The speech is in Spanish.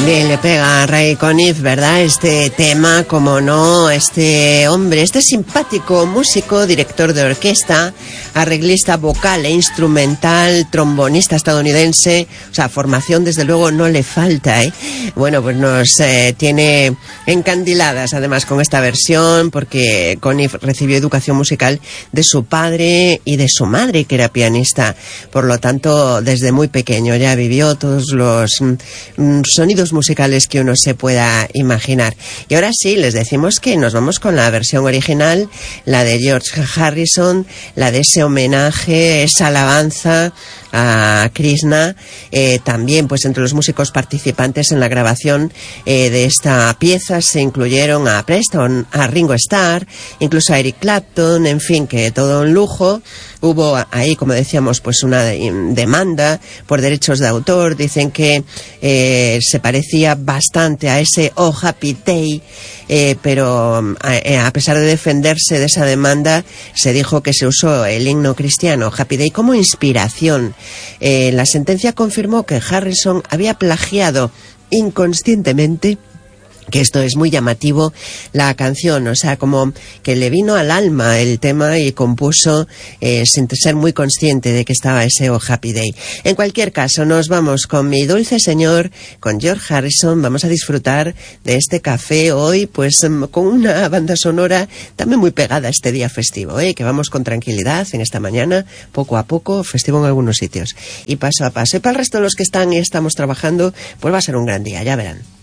También le pega a Ray Conniff, ¿verdad? Este tema, como no, este hombre, este simpático músico, director de orquesta, arreglista vocal e instrumental, trombonista estadounidense, o sea, formación desde luego no le falta, ¿eh? Bueno, pues nos tiene encandiladas además con esta versión, porque Conniff recibió educación musical de su padre y de su madre, que era pianista, por lo tanto, desde muy pequeño ya vivió todos los sonidos musicales que uno se pueda imaginar. Y ahora sí, les decimos que nos vamos con la versión original, la de George Harrison, la de ese homenaje, esa alabanza a Krishna. También, pues entre los músicos participantes en la grabación de esta pieza se incluyeron a Preston, a Ringo Starr, incluso a Eric Clapton, en fin, que todo un lujo. Hubo ahí, como decíamos, pues una demanda por derechos de autor. Dicen que se parecía bastante a ese Oh Happy Day, pero a pesar de defenderse de esa demanda, se dijo que se usó el himno cristiano Happy Day como inspiración. La sentencia confirmó que Harrison había plagiado inconscientemente, que esto es muy llamativo, la canción, o sea, como que le vino al alma el tema y compuso sin ser muy consciente de que estaba ese Oh Happy Day. En cualquier caso, nos vamos con Mi Dulce Señor, con George Harrison. Vamos a disfrutar de este café hoy, pues con una banda sonora también muy pegada a este día festivo, que vamos con tranquilidad en esta mañana, poco a poco, festivo en algunos sitios, y paso a paso. Y para el resto de los que están y estamos trabajando, pues va a ser un gran día, ya verán.